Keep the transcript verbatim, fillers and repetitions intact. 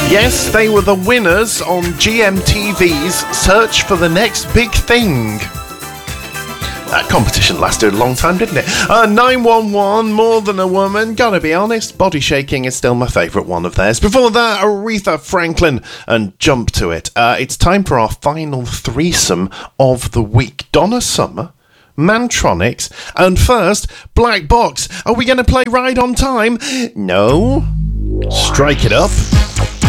Yes, they were the winners on G M T V's Search for the Next Big Thing. That competition lasted a long time, didn't it? Uh, nine one one, More Than a Woman. Gotta be honest, Body Shaking is still my favourite one of theirs. Before that, Aretha Franklin and Jump to It. Uh, it's time for our final threesome of the week. Donna Summer, Mantronix, and first, Black Box. Are we going to play Ride on Time? No. Strike it up.